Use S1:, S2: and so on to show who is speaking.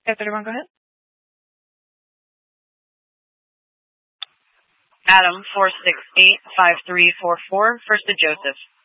S1: 531, go ahead.
S2: Adam 4685344, first to Joseph.